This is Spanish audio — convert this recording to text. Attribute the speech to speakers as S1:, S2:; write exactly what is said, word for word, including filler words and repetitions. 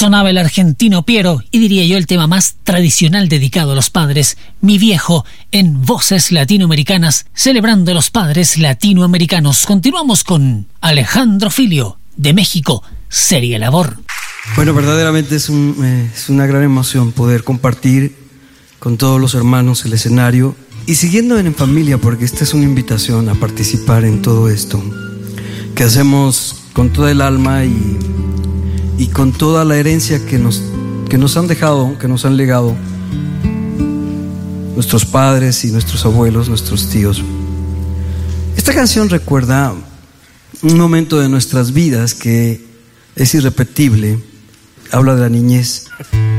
S1: Sonaba el argentino Piero y diría yo el tema más tradicional dedicado a los padres, Mi Viejo, en Voces Latinoamericanas, celebrando a los padres latinoamericanos. Continuamos con Alejandro Filio, de México, Seria Labor.
S2: Bueno, verdaderamente es, un, eh, es una gran emoción poder compartir con todos los hermanos el escenario y siguiendo en familia, porque esta es una invitación a participar en todo esto que hacemos con toda el alma y y con toda la herencia que nos, que nos han dejado, que nos han legado nuestros padres y nuestros abuelos, nuestros tíos. Esta canción recuerda un momento de nuestras vidas que es irrepetible. Habla de la niñez.